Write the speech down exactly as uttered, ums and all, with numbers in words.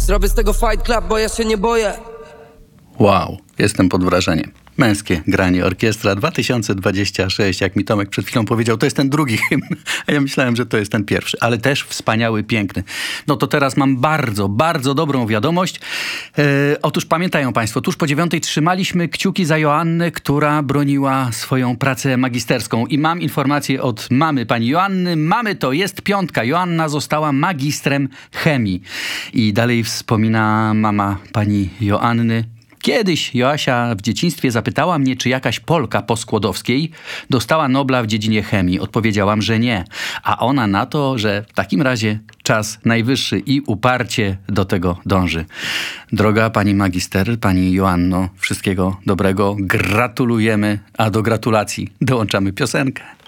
Zrobię z tego fight club, bo ja się nie boję. Wow, jestem pod wrażeniem. Męskie granie orkiestra dwa tysiące dwudziesty szósty, jak mi Tomek przed chwilą powiedział, to jest ten drugi hymn, a ja myślałem, że to jest ten pierwszy, ale też wspaniały, piękny. No to teraz mam bardzo, bardzo dobrą wiadomość. E, otóż pamiętają państwo, tuż po dziewiątej trzymaliśmy kciuki za Joannę, która broniła swoją pracę magisterską i mam informację od mamy pani Joanny. Mamy, to jest piątka. Joanna została magistrem chemii. I dalej wspomina mama pani Joanny. Kiedyś Joasia w dzieciństwie zapytała mnie, czy jakaś Polka po Skłodowskiej dostała Nobla w dziedzinie chemii. Odpowiedziałam, że nie. A ona na to, że w takim razie czas najwyższy i uparcie do tego dąży. Droga pani magister, pani Joanno, wszystkiego dobrego. Gratulujemy, a do gratulacji dołączamy piosenkę.